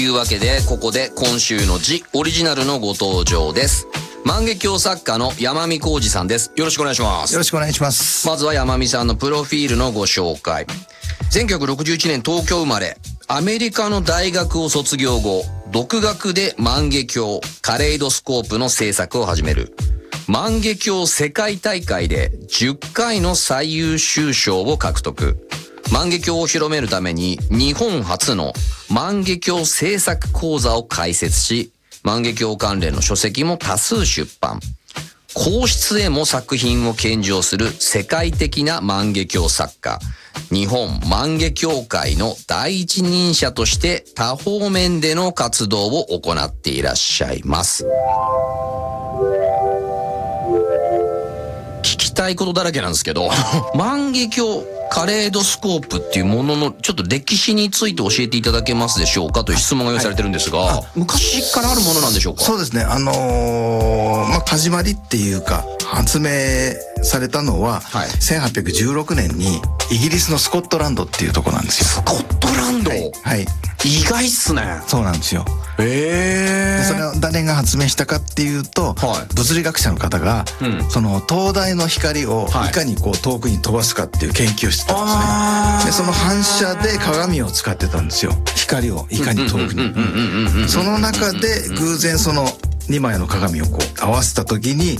というわけで、ここで今週のジオリジナルのご登場です。万華鏡作家の山見浩二さんです。よろしくお願いします。 よろしくお願いします。 まずは山見さんのプロフィールのご紹介。1961年東京生まれ、アメリカの大学を卒業後、独学で万華鏡、カレイドスコープの制作を始める。万華鏡世界大会で10回の最優秀賞を獲得。万華鏡を広めるために日本初の万華鏡制作講座を開設し、万華鏡関連の書籍も多数出版。皇室へも作品を献上する世界的な万華鏡作家。日本万華鏡界の第一人者として多方面での活動を行っていらっしゃいます。聞きたいことだらけなんですけど、万華鏡カレードスコープっていうもののちょっと歴史について教えていただけますでしょうかという質問が用意されてるんですが、昔からあるものなんでしょうか？ そうですね。始まりっていうか発明されたのは、1816年にイギリスのスコットランドっていうとこなんですよ。 スコットランド、 はい、 意外っすね。 そうなんですよ。でそれを誰が発明したかっていうと、物理学者の方が、その灯台の光をいかにこう遠くに飛ばすかっていう研究をしてたんですね。でその反射で鏡を使ってたんですよ。光をいかに遠くに。その中で偶然その2枚の鏡をこう合わせた時に